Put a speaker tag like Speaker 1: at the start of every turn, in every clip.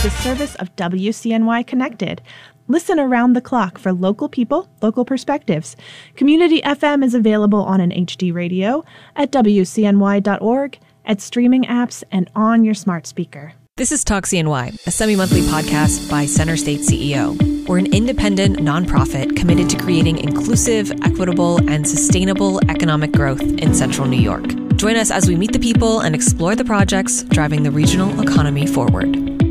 Speaker 1: a service of WCNY Connected. Listen around the clock for local people, local perspectives. Community FM is available on an HD radio, at WCNY.org, at streaming apps, and on your smart speaker.
Speaker 2: This is Talk CNY, a semi-monthly podcast by Center State CEO. We're an independent nonprofit committed to creating inclusive, equitable, and sustainable economic growth in Central New York. Join us as we meet the people and explore the projects driving the regional economy forward.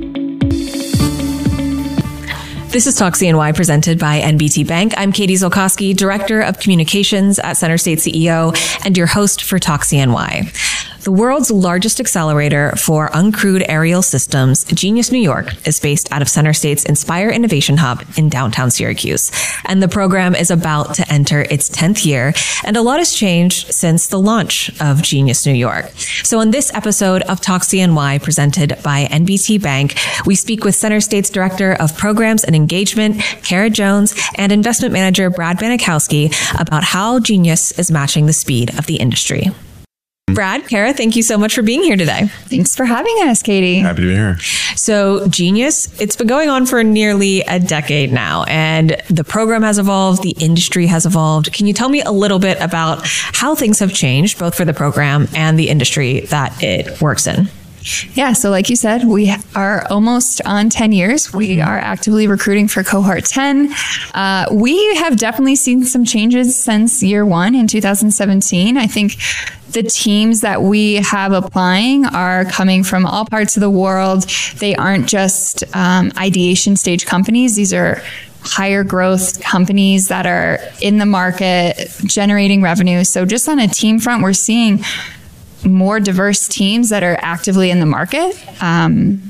Speaker 2: This is Talk CNY presented by NBT Bank. I'm Katie Zolkowski, Director of Communications at Center State CEO and your host for Talk CNY. The world's largest accelerator for uncrewed aerial systems, Genius New York, is based out of Center State's Inspire Innovation Hub in downtown Syracuse. And the program is about to enter its 10th year, and a lot has changed since the launch of Genius New York. So in this episode of Talk CNY presented by NBT Bank, we speak with Center State's Director of Programs and Engagement, Kara Jones, and Investment Manager Brad Banikowski about how Genius is matching the speed of the industry. Brad, Kara, thank you so much for being here today.
Speaker 3: Thanks for having us, Katie.
Speaker 4: Happy to be here.
Speaker 2: So Genius, it's been going on for nearly a decade now, and the program has evolved, the industry has evolved. Can you tell me a little bit about how things have changed, both for the program and the industry that it works in?
Speaker 3: Yeah, so like you said, we are almost on 10 years. We are actively recruiting for cohort 10. We have definitely seen some changes since year one in 2017. I think the teams that we have applying are coming from all parts of the world. They aren't just ideation stage companies. These are higher growth companies that are in the market generating revenue. So just on a team front, we're seeing more diverse teams that are actively in the market. And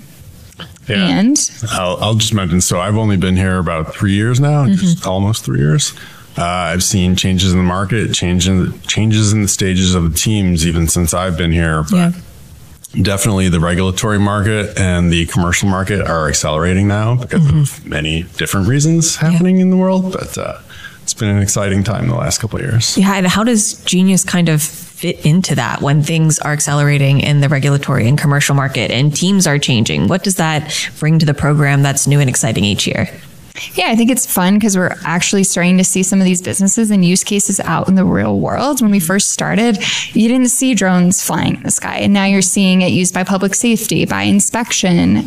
Speaker 4: I'll just mention, so I've only been here about 3 years now, just almost 3 years. I've seen changes in the market, changes in the stages of the teams, even since I've been here. But definitely the regulatory market and the commercial market are accelerating now because of many different reasons happening in the world. But it's been an exciting time the last couple of years.
Speaker 2: Yeah, and how does Genius kind of fit into that when things are accelerating in the regulatory and commercial market and teams are changing? What does that bring to the program that's new and exciting each year?
Speaker 3: Yeah, I think it's fun because we're actually starting to see some of these businesses and use cases out in the real world. When we first started, you didn't see drones flying in the sky, and now you're seeing it used by public safety, by inspection.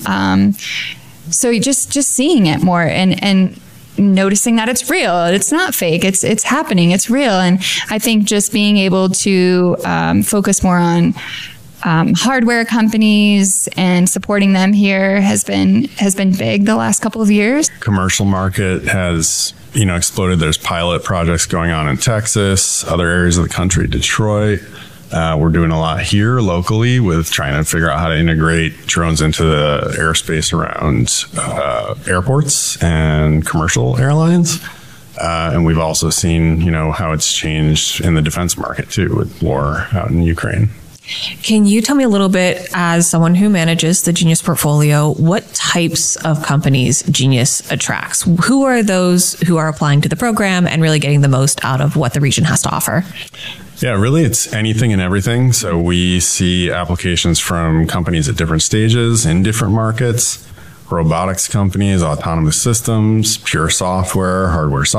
Speaker 3: So just seeing it more and noticing that it's real. It's not fake. It's happening. It's real. And I think just being able to focus more on hardware companies and supporting them here has been big the last couple of years.
Speaker 4: Commercial market has exploded. There's pilot projects going on in Texas, other areas of the country, Detroit. We're doing a lot here locally with trying to figure out how to integrate drones into the airspace around airports and commercial airlines. And we've also seen, how it's changed in the defense market too, with war out in Ukraine.
Speaker 2: Can you tell me a little bit, as someone who manages the Genius portfolio, what types of companies Genius attracts? Who are those who are applying to the program and really getting the most out of what the region has to offer?
Speaker 4: Yeah, really, it's anything and everything. So we see applications from companies at different stages in different markets. Robotics companies, autonomous systems, pure software,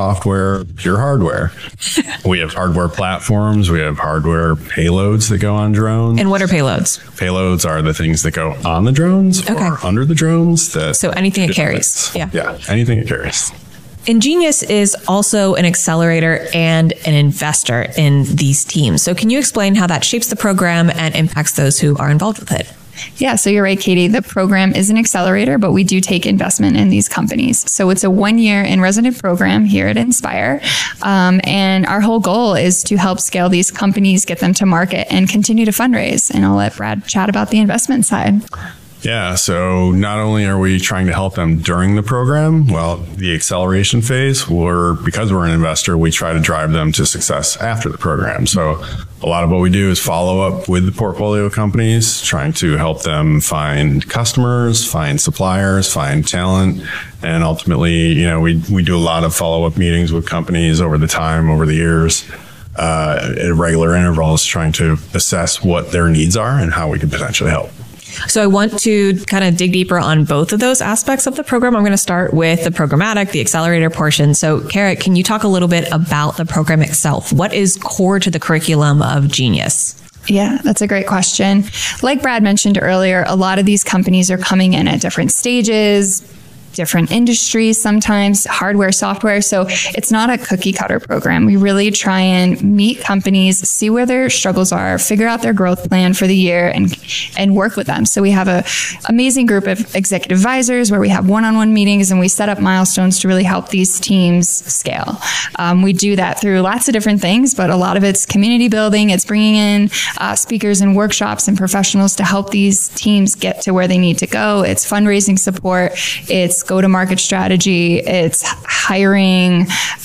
Speaker 4: pure hardware. We have hardware platforms. We have hardware payloads that go on drones.
Speaker 2: And what are payloads?
Speaker 4: Payloads are the things that go on the drones or under the drones.
Speaker 2: So anything it carries.
Speaker 4: Yeah, anything it carries.
Speaker 2: Genius is also an accelerator and an investor in these teams. So can you explain how that shapes the program and impacts those who are involved with it?
Speaker 3: Yeah, so you're right, Katie. The program is an accelerator, but we do take investment in these companies. So it's a 1-year in-resident program here at Inspire. And our whole goal is to help scale these companies, get them to market, and continue to fundraise. And I'll let Brad chat about the investment side.
Speaker 4: Yeah, so not only are we trying to help them during the program, the acceleration phase, because we're an investor, we try to drive them to success after the program. So a lot of what we do is follow up with the portfolio companies, trying to help them find customers, find suppliers, find talent. And ultimately, we do a lot of follow-up meetings with companies over the years. At regular intervals, trying to assess what their needs are and how we can potentially help.
Speaker 2: So I want to kind of dig deeper on both of those aspects of the program. I'm going to start with the programmatic, the accelerator portion. So Kara, can you talk a little bit about the program itself? What is core to the curriculum of Genius?
Speaker 3: Yeah, that's a great question. Like Brad mentioned earlier, a lot of these companies are coming in at different stages, different industries, sometimes hardware, software. So it's not a cookie cutter program. We really try and meet companies, see where their struggles are, figure out their growth plan for the year, and work with them. So we have an amazing group of executive advisors where we have one-on-one meetings and we set up milestones to really help these teams scale. We do that through lots of different things, but a lot of it's community building. It's bringing in speakers and workshops and professionals to help these teams get to where they need to go. It's fundraising support. It's go-to-market strategy, it's hiring,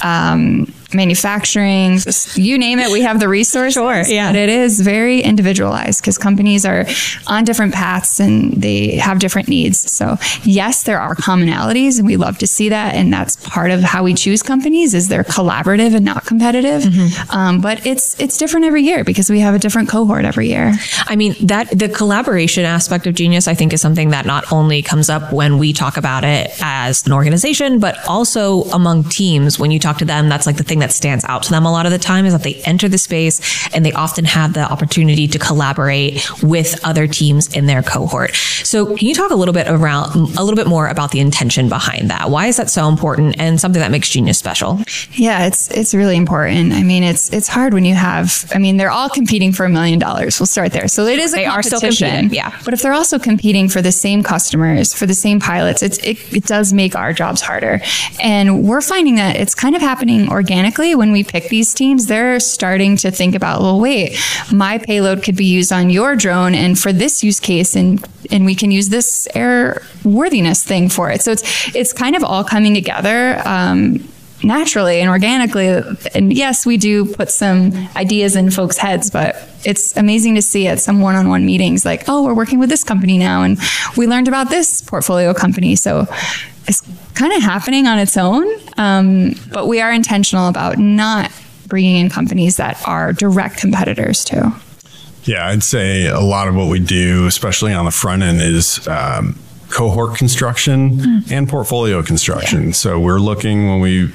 Speaker 3: manufacturing, just you name it, we have the resources.
Speaker 2: Sure, yeah.
Speaker 3: But it is very individualized because companies are on different paths and they have different needs. So yes, there are commonalities and we love to see that. And that's part of how we choose companies is they're collaborative and not competitive. But it's different every year because we have a different cohort every year.
Speaker 2: I mean, that the collaboration aspect of Genius, I think, is something that not only comes up when we talk about it as an organization, but also among teams. When you talk to them, that's like the thing that stands out to them a lot of the time is that they enter the space and they often have the opportunity to collaborate with other teams in their cohort. So can you talk a little bit more about the intention behind that? Why is that so important and something that makes Genius special?
Speaker 3: Yeah, it's really important. I mean, it's hard when you have, they're all competing for $1 million. We'll start there. So it is a competition.
Speaker 2: Are still competing, yeah.
Speaker 3: But if they're also competing for the same customers, for the same pilots, it does make our jobs harder. And we're finding that it's kind of happening organically when we pick these teams. They're starting to think about, well, wait, my payload could be used on your drone and for this use case, and we can use this airworthiness thing for it. So it's kind of all coming together naturally and organically. And yes, we do put some ideas in folks' heads, but it's amazing to see at some one-on-one meetings like, oh, we're working with this company now and we learned about this portfolio company. So it's kind of happening on its own, but we are intentional about not bringing in companies that are direct competitors too.
Speaker 4: Yeah, I'd say a lot of what we do, especially on the front end, is cohort construction and portfolio construction. Yeah. So we're looking when we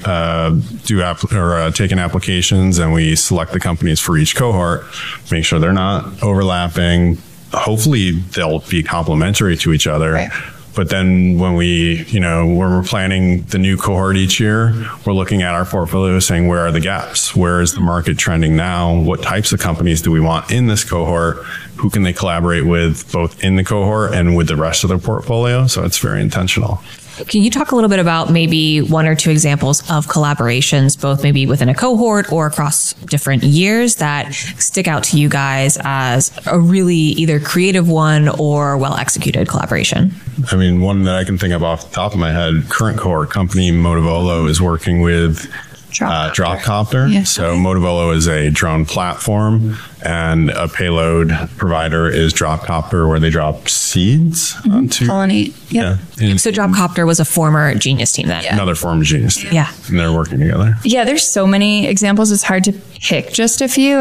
Speaker 4: take in applications and we select the companies for each cohort, make sure they're not overlapping. Hopefully they'll be complementary to each other. Right. But then when when we're planning the new cohort each year, we're looking at our portfolio saying, where are the gaps? Where is the market trending now? What types of companies do we want in this cohort? Who can they collaborate with both in the cohort and with the rest of their portfolio? So it's very intentional.
Speaker 2: Can you talk a little bit about maybe one or two examples of collaborations, both maybe within a cohort or across different years that stick out to you guys as a really either creative one or well-executed collaboration?
Speaker 4: One that I can think of off the top of my head, current cohort company Motovolo is working with Dropcopter. Yes. So Motovolo is a drone platform and a payload provider is Dropcopter, where they drop seeds onto
Speaker 3: pollinate. Yep.
Speaker 2: Yeah. So Dropcopter was a former Genius team then.
Speaker 4: Yeah. Another former Genius team.
Speaker 2: Yeah.
Speaker 4: And they're working together.
Speaker 3: Yeah, there's so many examples. It's hard to pick just a few.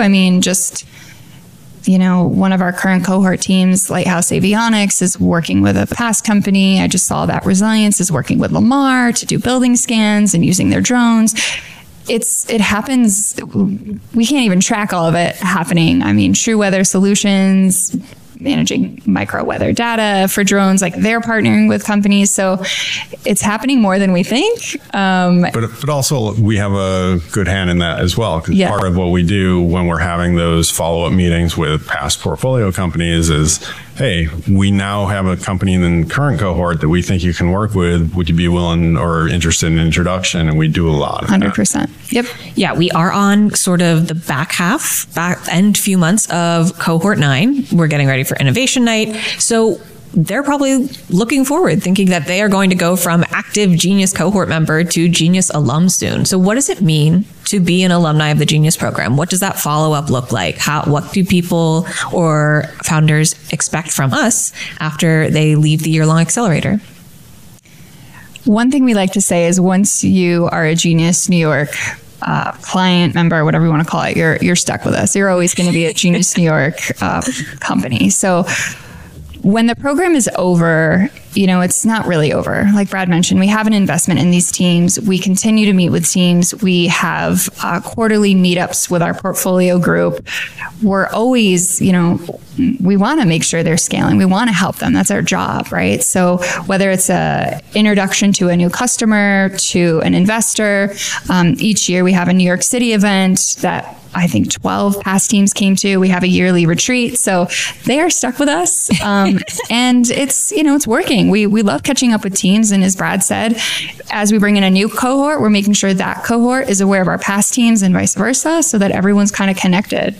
Speaker 3: One of our current cohort teams, Lighthouse Avionics, is working with a past company. I just saw that Resilience is working with Lamar to do building scans and using their drones. It happens. We can't even track all of it happening. True Weather Solutions, managing micro weather data for drones, they're partnering with companies. So it's happening more than we think.
Speaker 4: But also we have a good hand in that as well. Because part of what we do when we're having those follow-up meetings with past portfolio companies is, hey, we now have a company in the current cohort that we think you can work with. Would you be willing or interested in an introduction? And we do a lot of
Speaker 3: 100%.
Speaker 4: That.
Speaker 3: Yep.
Speaker 2: Yeah, we are on sort of the back end few months of cohort 9. We're getting ready for Innovation Night. So they're probably looking forward, thinking that they are going to go from active Genius cohort member to Genius alum soon. So what does it mean to be an alumni of the Genius program? What does that follow-up look like? What do people or founders expect from us after they leave the year-long accelerator?
Speaker 3: One thing we like to say is once you are a Genius New York client, member, whatever you want to call it, you're stuck with us. You're always going to be a Genius New York company. So when the program is over, it's not really over. Like Brad mentioned, we have an investment in these teams. We continue to meet with teams. We have quarterly meetups with our portfolio group. We're always, we want to make sure they're scaling. We want to help them. That's our job, right? So whether it's a introduction to a new customer, to an investor, each year we have a New York City event that I think 12 past teams came to. We have a yearly retreat. So they are stuck with us. And it's working. We love catching up with teams. And as Brad said, as we bring in a new cohort, we're making sure that cohort is aware of our past teams and vice versa so that everyone's kind of connected.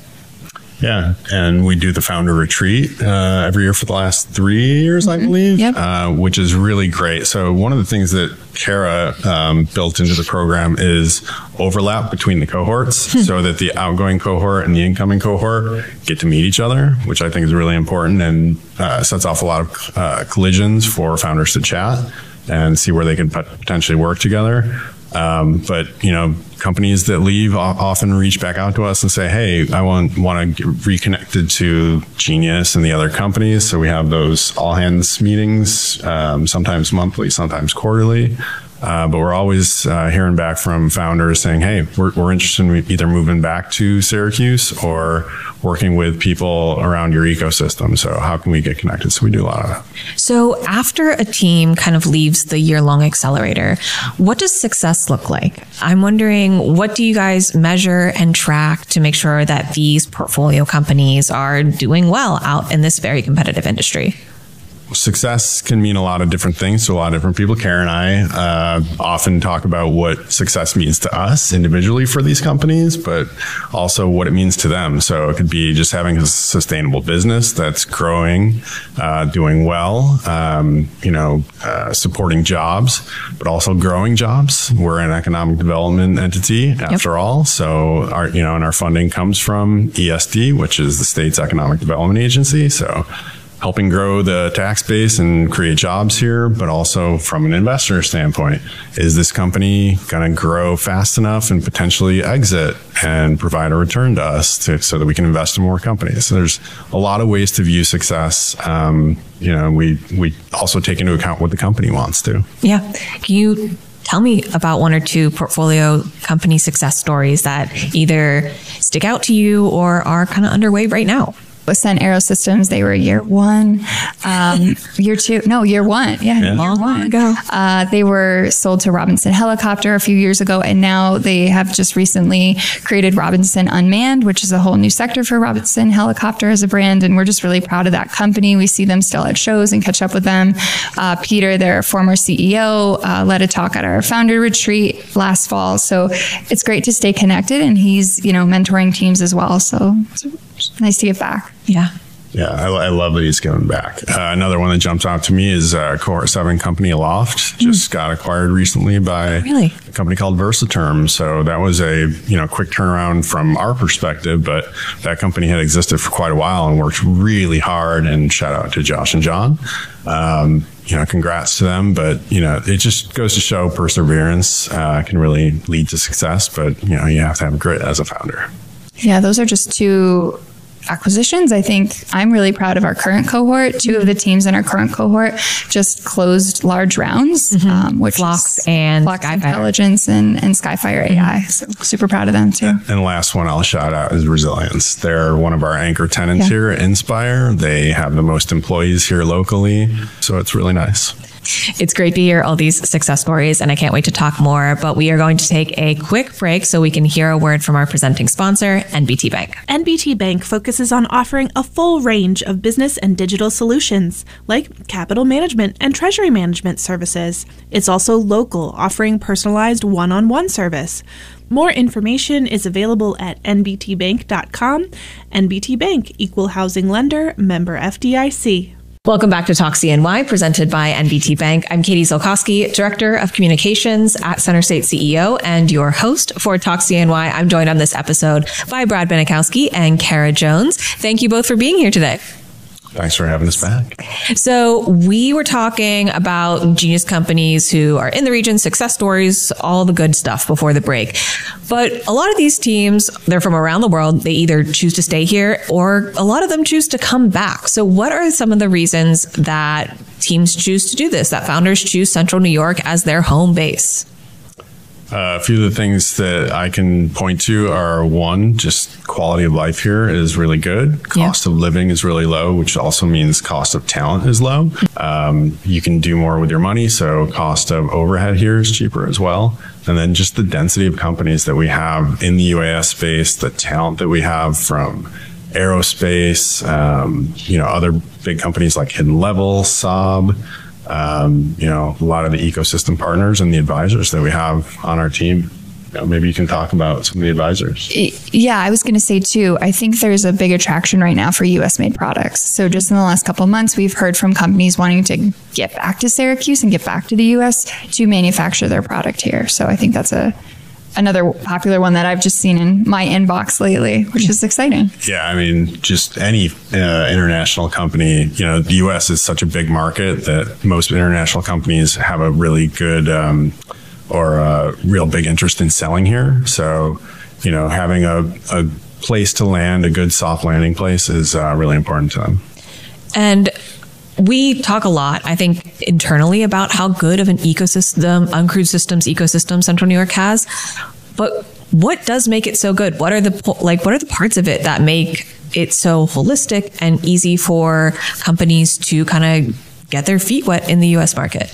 Speaker 4: Yeah, and we do the founder retreat every year for the last 3 years, I believe, which is really great. So one of the things that Kara built into the program is overlap between the cohorts so that the outgoing cohort and the incoming cohort get to meet each other, which I think is really important and sets off a lot of collisions for founders to chat and see where they can potentially work together. But companies that leave often reach back out to us and say, hey, I want to get reconnected to Genius and the other companies. So we have those all hands meetings, sometimes monthly, sometimes quarterly. But we're always hearing back from founders saying, hey, we're interested in either moving back to Syracuse or working with people around your ecosystem. So how can we get connected? So we do a lot of that.
Speaker 2: So after a team kind of leaves the year-long accelerator, what does success look like? I'm wondering, what do you guys measure and track to make sure that these portfolio companies are doing well out in this very competitive industry?
Speaker 4: Success can mean a lot of different things to a lot of different people. Kara and I often talk about what success means to us individually for these companies, but also what it means to them. So it could be just having a sustainable business that's growing, doing well, supporting jobs, but also growing jobs. We're an economic development entity after all. So our funding comes from ESD, which is the state's economic development agency. So helping grow the tax base and create jobs here, but also from an investor standpoint, is this company going to grow fast enough and potentially exit and provide a return to us so that we can invest in more companies? So there's a lot of ways to view success. We also take into account what the company wants to. Yeah.
Speaker 2: Can you tell me about one or two portfolio company success stories that either stick out to you or are kind of underway right now?
Speaker 3: Ascent Aerosystems, they were year one. Year one. Yeah.
Speaker 2: Long ago.
Speaker 3: They were sold to Robinson Helicopter a few years ago, and now they have just recently created Robinson Unmanned, which is a whole new sector for Robinson Helicopter as a brand, and we're just really proud of that company. We see them still at shows and catch up with them. Peter, their former CEO, led a talk at our founder retreat last fall, so it's great to stay connected, and he's mentoring teams as well, so it's nice to get back.
Speaker 2: Yeah.
Speaker 4: Yeah, I love that he's giving back. Another one that jumps out to me is Cohort 7 company Aloft. Just got acquired recently by a company called Versaterm. So that was a quick turnaround from our perspective, but that company had existed for quite a while and worked really hard. And shout out to Josh and John. Congrats to them. But it just goes to show perseverance can really lead to success. But you have to have grit as a founder.
Speaker 3: Yeah, those are just two acquisitions. I think I'm really proud of our current cohort. Two of the teams in our current cohort just closed large rounds, which
Speaker 2: Flux and
Speaker 3: Skyfire Intelligence and Skyfire AI. So super proud of them too.
Speaker 4: And the last one I'll shout out is Resilience. They're one of our anchor tenants here at Inspire. They have the most employees here locally. So it's really nice.
Speaker 2: It's great to hear all these success stories, and I can't wait to talk more, but we are going to take a quick break so we can hear a word from our presenting sponsor, NBT Bank.
Speaker 1: NBT Bank focuses on offering a full range of business and digital solutions, like capital management and treasury management services. It's also local, offering personalized one-on-one service. More information is available at nbtbank.com. NBT Bank, Equal Housing Lender, member FDIC.
Speaker 2: Welcome back to Talk CNY, presented by NBT Bank. I'm Katie Zolkowski, Director of Communications at Center State CEO and your host for Talk CNY. I'm joined on this episode by Brad Benikowski and Kara Jones. Thank you both for being here today.
Speaker 4: Thanks for having us back.
Speaker 2: So we were talking about genius companies who are in the region, success stories, all the good stuff before the break. But a lot of these teams, they're from around the world. They either choose to stay here or a lot of them choose to come back. So what are some of the reasons that teams choose to do this, that founders choose Central New York as their home base?
Speaker 4: A few of the things that I can point to are, one, just quality of life here is really good. Cost of living is really low, which also means cost of talent is low. You can do more with your money, so cost of overhead here is cheaper as well. And then just the density of companies that we have in the UAS space, the talent that we have from aerospace, other big companies like Hidden Level, Saab, a lot of the ecosystem partners and the advisors that we have on our team. Maybe you can talk about some of the advisors.
Speaker 3: Yeah, I was going to say too, I think there's a big attraction right now for US made products. So just in the last couple of months, we've heard from companies wanting to get back to Syracuse and get back to the US to manufacture their product here. So I think that's another popular one that I've just seen in my inbox lately, which is exciting.
Speaker 4: Yeah, I mean, just any international company, the U.S. is such a big market that most international companies have a really good or a real big interest in selling here. So, having a place to land, a good soft landing place is really important to them.
Speaker 2: And we talk a lot, I think, internally about how good of an ecosystem, uncrewed systems ecosystem Central New York has. But what does make it so good? What are the parts of it that make it so holistic and easy for companies to kind of get their feet wet in the U.S. market?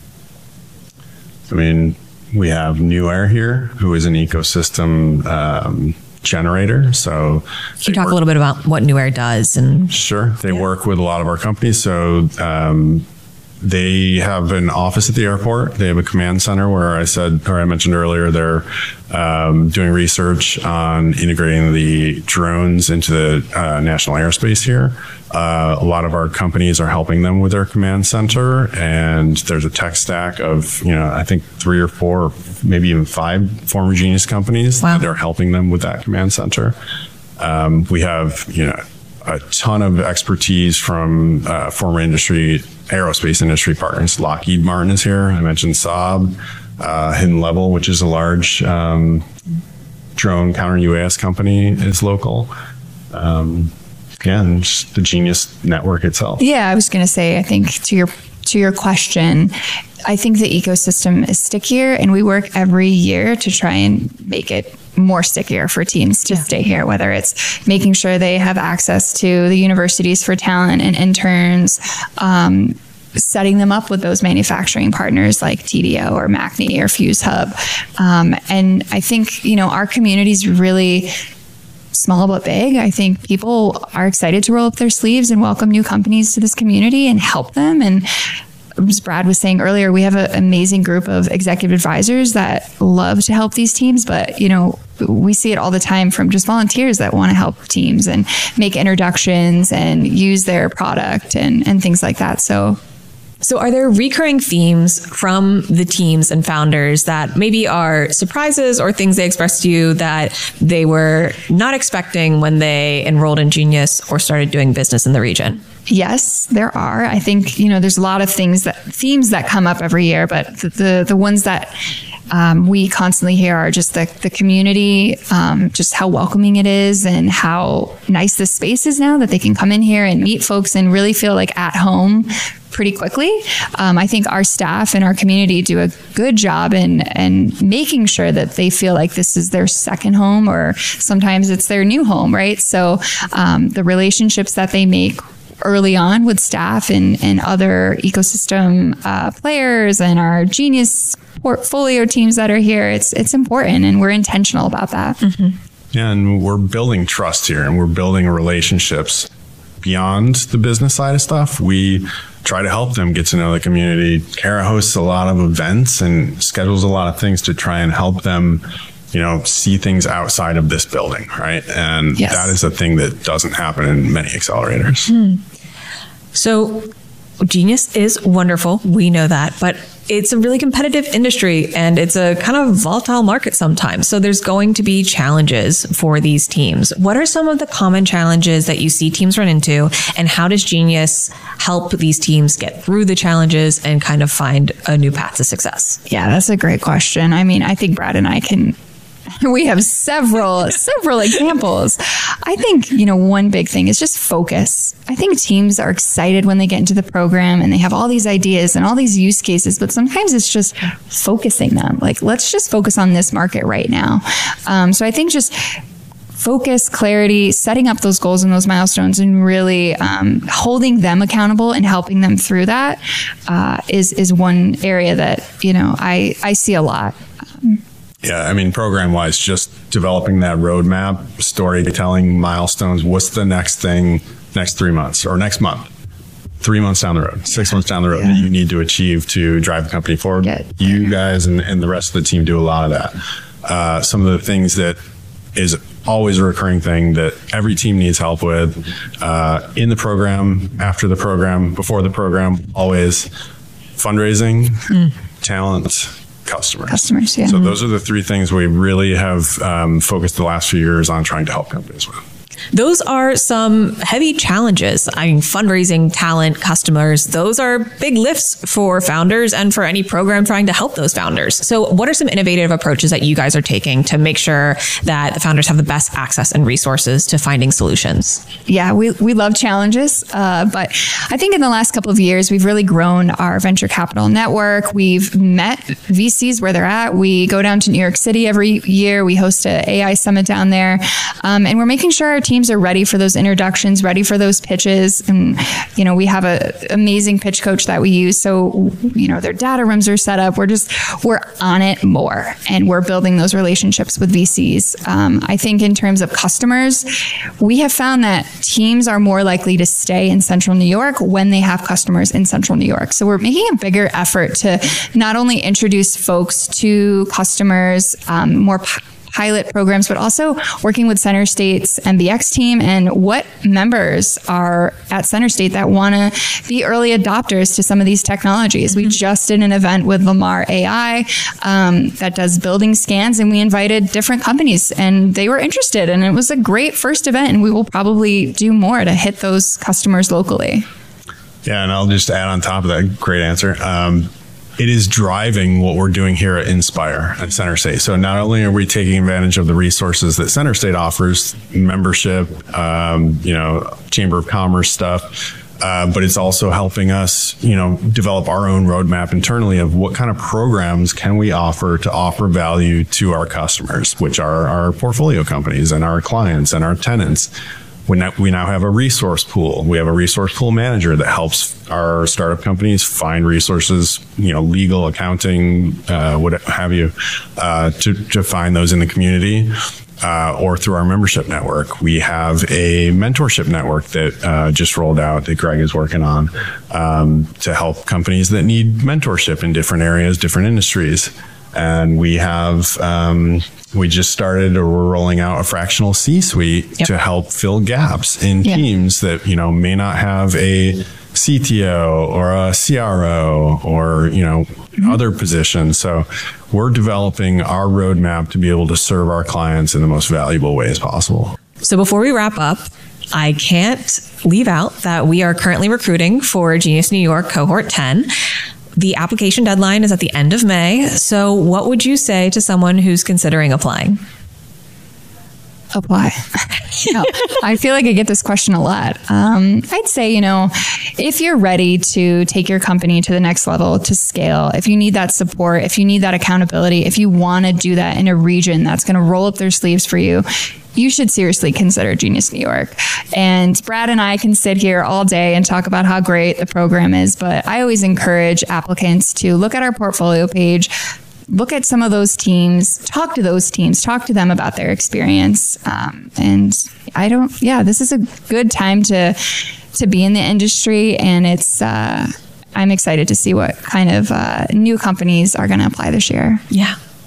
Speaker 4: I mean, we have New Air here, who is an ecosystem generator. So
Speaker 2: can you talk a little bit about what New Air does? And
Speaker 4: sure. They work with a lot of our companies. So they have an office at the airport. They have a command center where I mentioned earlier, they're doing research on integrating the drones into the national airspace here. A lot of our companies are helping them with their command center, and there's a tech stack of, I think 3 or 4, maybe even 5 former Genius companies that are helping them with that command center. We have, a ton of expertise from former aerospace industry partners. Lockheed Martin is here. I mentioned Saab, Hidden Level, which is a large drone counter UAS company, is local. And just the Genius network itself.
Speaker 3: Yeah, I was going to say, I think to your question, I think the ecosystem is stickier, and we work every year to try and make it more stickier for teams to stay here, whether it's making sure they have access to the universities for talent and interns, setting them up with those manufacturing partners like TDO or MACNY or Fuse Hub. And I think, our community is really small but big. I think people are excited to roll up their sleeves and welcome new companies to this community and help them. And as Brad was saying earlier, we have an amazing group of executive advisors that love to help these teams, but we see it all the time from just volunteers that want to help teams and make introductions and use their product and things like that.
Speaker 2: So are there recurring themes from the teams and founders that maybe are surprises or things they expressed to you that they were not expecting when they enrolled in Genius or started doing business in the region?
Speaker 3: Yes, there are. I think, there's a lot of themes that come up every year, but the ones that we constantly hear are just the community, just how welcoming it is and how nice this space is now that they can come in here and meet folks and really feel like at home pretty quickly. I think our staff and our community do a good job in making sure that they feel like this is their second home, or sometimes it's their new home, right? So the relationships that they make early on with staff and other ecosystem players and our Genius portfolio teams that are here, it's important, and we're intentional about that. Mm-hmm.
Speaker 4: Yeah, and we're building trust here, and we're building relationships beyond the business side of stuff. We try to help them get to know the community. Kara hosts a lot of events and schedules a lot of things to try and help them, see things outside of this building, right? And that is a thing that doesn't happen in many accelerators.
Speaker 2: So Genius is wonderful. We know that. But it's a really competitive industry and it's a kind of volatile market sometimes. So there's going to be challenges for these teams. What are some of the common challenges that you see teams run into, and how does Genius help these teams get through the challenges and kind of find a new path to success?
Speaker 3: Yeah, that's a great question. I mean, I think Brad and I we have several examples. I think, one big thing is just focus. I think teams are excited when they get into the program and they have all these ideas and all these use cases, but sometimes it's just focusing them. Like, let's just focus on this market right now. So I think just focus, clarity, setting up those goals and those milestones, and really holding them accountable and helping them through that is one area that, I see a lot.
Speaker 4: Yeah, I mean, program-wise, just developing that roadmap, storytelling, milestones. What's the next thing, next 3 months or next month, 3 months down the road, 6 months down the road that you need to achieve to drive the company forward? You guys and the rest of the team do a lot of that. Some of the things that is always a recurring thing that every team needs help with in the program, after the program, before the program, always fundraising, talent, customers. Yeah. So those are the three things we really have focused the last few years on trying to help companies with.
Speaker 2: Those are some heavy challenges. I mean, fundraising, talent, customers, those are big lifts for founders and for any program trying to help those founders. So what are some innovative approaches that you guys are taking to make sure that the founders have the best access and resources to finding solutions?
Speaker 3: Yeah, we love challenges, but I think in the last couple of years, we've really grown our venture capital network. We've met VCs where they're at. We go down to New York City every year. We host an AI summit down there, and we're making sure our teams are ready for those introductions, ready for those pitches. And, we have an amazing pitch coach that we use. So, their data rooms are set up. We're on it more, and we're building those relationships with VCs. I think in terms of customers, we have found that teams are more likely to stay in Central New York when they have customers in Central New York. So we're making a bigger effort to not only introduce folks to customers, more pilot programs, but also working with Center State's MBX team and what members are at Center State that want to be early adopters to some of these technologies. We just did an event with Lamar AI that does building scans, and we invited different companies and they were interested, and it was a great first event, and we will probably do more to hit those customers locally.
Speaker 4: Yeah, and I'll just add on top of that, great answer. It is driving what we're doing here at Inspire at Center State. So not only are we taking advantage of the resources that Center State offers, membership, Chamber of Commerce stuff, but it's also helping us, develop our own roadmap internally of what kind of programs can we offer to offer value to our customers, which are our portfolio companies and our clients and our tenants. We now have a resource pool. We have a resource pool manager that helps our startup companies find resources, legal, accounting, what have you, to find those in the community or through our membership network. We have a mentorship network that just rolled out that Greg is working on to help companies that need mentorship in different areas, different industries. And we have... we just started, or we're rolling out a fractional C-suite to help fill gaps in teams that, may not have a CTO or a CRO or, other positions. So we're developing our roadmap to be able to serve our clients in the most valuable ways possible.
Speaker 2: So before we wrap up, I can't leave out that we are currently recruiting for Genius New York Cohort 10. The application deadline is at the end of May. So what would you say to someone who's considering applying?
Speaker 3: Apply. I feel like I get this question a lot. I'd say, if you're ready to take your company to the next level, to scale, if you need that support, if you need that accountability, if you want to do that in a region that's going to roll up their sleeves for you, you should seriously consider Genius New York. And Brad and I can sit here all day and talk about how great the program is, but I always encourage applicants to look at our portfolio page, look at some of those teams, talk to those teams, talk to them about their experience. This is a good time to be in the industry, and it's, I'm excited to see what kind of new companies are going to apply this year.
Speaker 2: Yeah.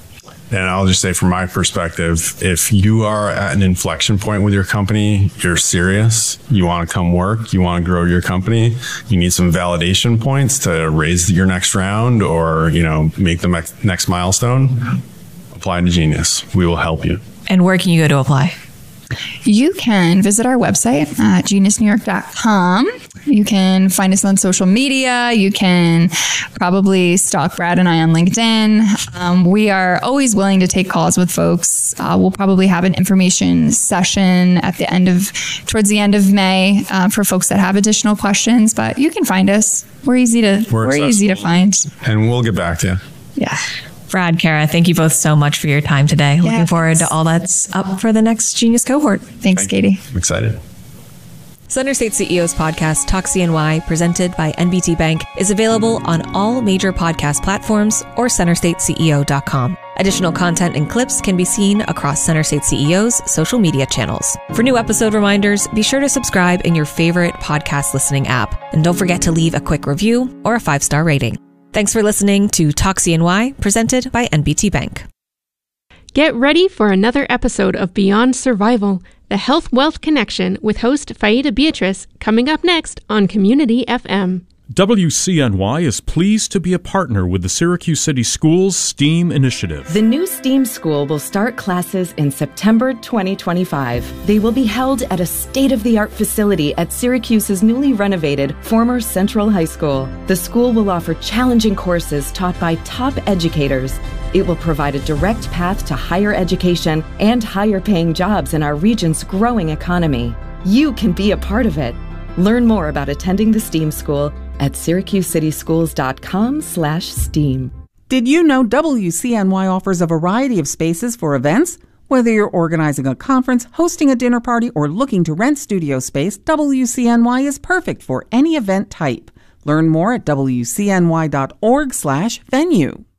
Speaker 4: And I'll just say from my perspective, if you are at an inflection point with your company, you're serious, you want to come work, you want to grow your company, you need some validation points to raise your next round or, make the next milestone, apply to Genius. We will help you.
Speaker 2: And where can you go to apply?
Speaker 3: You can visit our website at geniusnewyork.com. You can find us on social media. You can probably stalk Brad and I on LinkedIn. We are always willing to take calls with folks. We'll probably have an information session towards the end of May for folks that have additional questions. But you can find us. We're easy to find.
Speaker 4: And we'll get back to you.
Speaker 3: Yeah.
Speaker 2: Brad, Kara, thank you both so much for your time today. Yeah, looking forward to all that's up for the next Genius cohort.
Speaker 3: Thanks, Katie.
Speaker 4: I'm excited.
Speaker 2: Center State CEO's podcast, Talk CNY, presented by NBT Bank, is available on all major podcast platforms or centerstateceo.com. Additional content and clips can be seen across Center State CEO's social media channels. For new episode reminders, be sure to subscribe in your favorite podcast listening app. And don't forget to leave a quick review or a 5-star rating. Thanks for listening to Talk CNY, presented by NBT Bank.
Speaker 5: Get ready for another episode of Beyond Survival, the Health Wealth Connection with host Faida Beatrice, coming up next on Community FM.
Speaker 6: WCNY is pleased to be a partner with the Syracuse City Schools STEAM initiative.
Speaker 7: The new STEAM school will start classes in September 2025. They will be held at a state-of-the-art facility at Syracuse's newly renovated former Central High School. The school will offer challenging courses taught by top educators. It will provide a direct path to higher education and higher-paying jobs in our region's growing economy. You can be a part of it. Learn more about attending the STEAM school at SyracuseCitySchools.com/STEAM.
Speaker 8: Did you know WCNY offers a variety of spaces for events? Whether you're organizing a conference, hosting a dinner party, or looking to rent studio space, WCNY is perfect for any event type. Learn more at WCNY.org/venue.